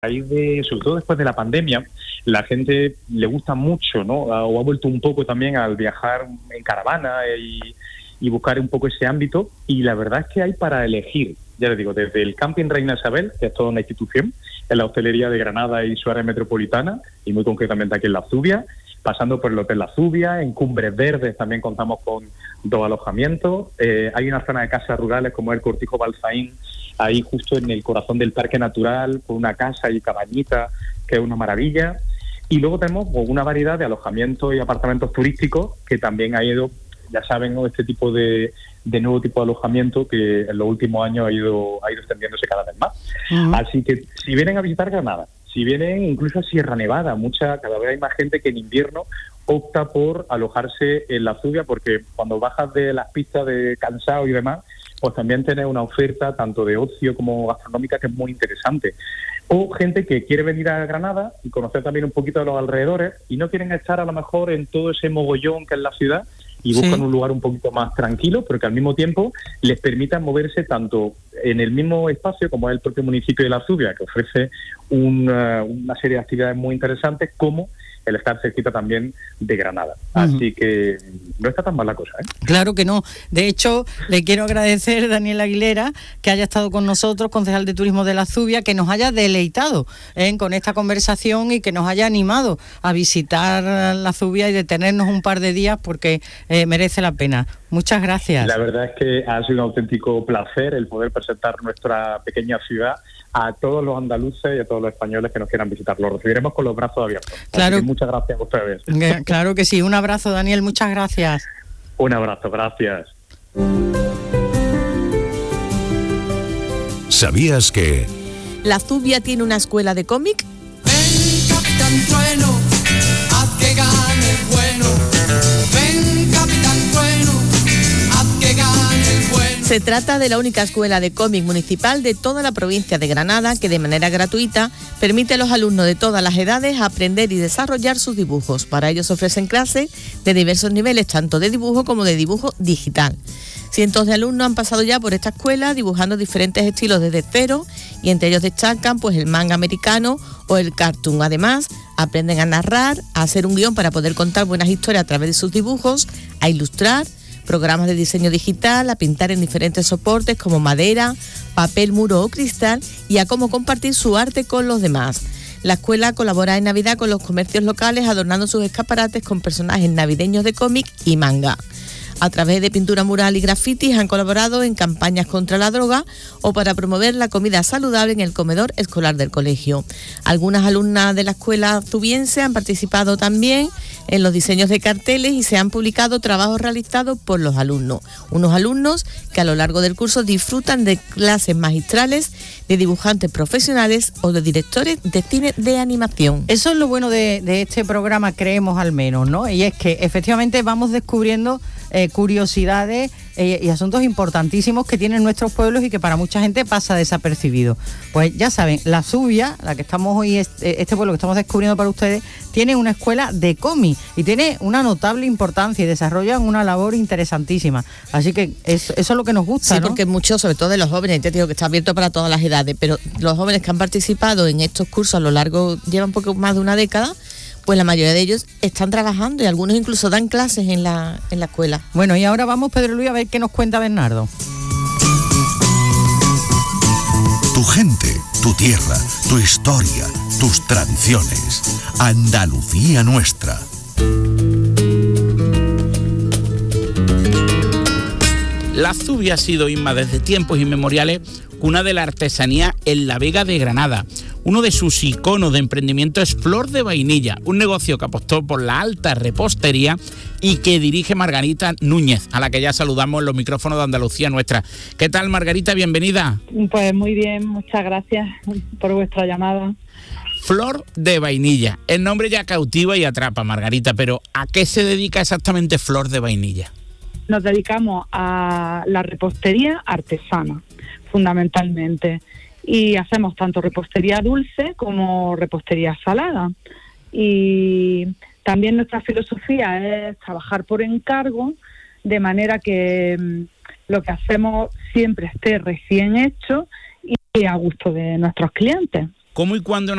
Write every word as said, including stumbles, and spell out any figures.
raíz de, sobre todo después de la pandemia, la gente le gusta mucho, ¿no? O ha vuelto un poco también al viajar en caravana y, y buscar un poco ese ámbito. Y la verdad es que hay para elegir, ya les digo, desde el Camping Reina Isabel, que es toda una institución en la hostelería de Granada y su área metropolitana, y muy concretamente aquí en La Zubia, pasando por el Hotel La Zubia. En Cumbres Verdes también contamos con dos alojamientos. Eh, hay una zona de casas rurales como el Cortijo Balzaín, ahí justo en el corazón del Parque Natural, con una casa y cabañita, que es una maravilla. Y luego tenemos una variedad de alojamientos y apartamentos turísticos, que también ha ido, ya saben, ¿no?, este tipo de, de nuevo tipo de alojamiento que en los últimos años ha ido, ha ido extendiéndose cada vez más. Uh-huh. Así que si vienen a visitar Granada, si vienen incluso a Sierra Nevada, mucha, cada vez hay más gente que en invierno opta por alojarse en La Zubia, porque cuando bajas de las pistas de cansado y demás, pues también tenés una oferta tanto de ocio como gastronómica que es muy interesante. O gente que quiere venir a Granada y conocer también un poquito de los alrededores y no quieren estar a lo mejor en todo ese mogollón que es la ciudad y buscan sí. un lugar un poquito más tranquilo, pero que al mismo tiempo les permita moverse tanto en el mismo espacio como es el propio municipio de La Zubia, que ofrece una, una serie de actividades muy interesantes, como el estar cerquita también de Granada. Uh-huh. Así que no está tan mal la cosa, ¿eh? Claro que no. De hecho, le quiero agradecer, Daniel Aguilera, que haya estado con nosotros, concejal de Turismo de La Zubia, que nos haya deleitado ¿eh? con esta conversación y que nos haya animado a visitar La Zubia y detenernos un par de días, porque eh, merece la pena. Muchas gracias. La verdad es que ha sido un auténtico placer el poder presentar nuestra pequeña ciudad a todos los andaluces y a todos los españoles que nos quieran visitar. Los recibiremos con los brazos abiertos. Claro. Así que muchas gracias a ustedes. Claro que sí. Un abrazo, Daniel. Muchas gracias. Un abrazo. Gracias. ¿Sabías que La Zubia tiene una escuela de cómic? Ven, Capitán Trueno, haz que gane el bueno. Ven, Capitán Trueno, haz que gane el bueno. Se trata de la única escuela de cómic municipal de toda la provincia de Granada que de manera gratuita permite a los alumnos de todas las edades aprender y desarrollar sus dibujos. Para ello se ofrecen clases de diversos niveles, tanto de dibujo como de dibujo digital. Cientos de alumnos han pasado ya por esta escuela dibujando diferentes estilos desde cero, y entre ellos destacan pues el manga americano o el cartoon. Además, aprenden a narrar, a hacer un guión para poder contar buenas historias a través de sus dibujos, a ilustrar, programas de diseño digital, a pintar en diferentes soportes como madera, papel, muro o cristal, y a cómo compartir su arte con los demás. La escuela colabora en Navidad con los comercios locales, adornando sus escaparates con personajes navideños de cómic y manga. A través de pintura mural y grafitis han colaborado en campañas contra la droga o para promover la comida saludable en el comedor escolar del colegio. Algunas alumnas de la escuela zubiense han participado también en los diseños de carteles y se han publicado trabajos realizados por los alumnos. Unos alumnos que a lo largo del curso disfrutan de clases magistrales de dibujantes profesionales o de directores de cine de animación. Eso es lo bueno de, de este programa, creemos al menos, ¿no? Y es que efectivamente vamos descubriendo eh, curiosidades eh, y asuntos importantísimos que tienen nuestros pueblos y que para mucha gente pasa desapercibido. Pues ya saben, La Zubia, la que estamos hoy, este, este pueblo que estamos descubriendo para ustedes, tiene una escuela de cómic y tiene una notable importancia y desarrollan una labor interesantísima. Así que eso, eso es lo que nos gusta, sí, ¿no? Porque muchos, sobre todo de los jóvenes, te digo que está abierto para todas las edades, pero los jóvenes que han participado en estos cursos a lo largo, llevan un poco más de una década, pues la mayoría de ellos están trabajando y algunos incluso dan clases en la, en la escuela. Bueno, y ahora vamos, Pedro Luis, a ver qué nos cuenta Bernardo. Tu gente, tu tierra, tu historia, tus tradiciones. Andalucía nuestra. La Zubia ha sido, Inma, desde tiempos inmemoriales, cuna de la artesanía en la Vega de Granada. Uno de sus iconos de emprendimiento es Flor de Vainilla, un negocio que apostó por la alta repostería y que dirige Margarita Núñez, a la que ya saludamos en los micrófonos de Andalucía Nuestra. ¿Qué tal, Margarita? Bienvenida. Pues muy bien, muchas gracias por vuestra llamada. Flor de Vainilla, el nombre ya cautiva y atrapa, Margarita, pero ¿a qué se dedica exactamente Flor de Vainilla? Nos dedicamos a la repostería artesana, fundamentalmente, y hacemos tanto repostería dulce como repostería salada. Y también nuestra filosofía es trabajar por encargo, de manera que mmm, lo que hacemos siempre esté recién hecho y a gusto de nuestros clientes. ¿Cómo y cuándo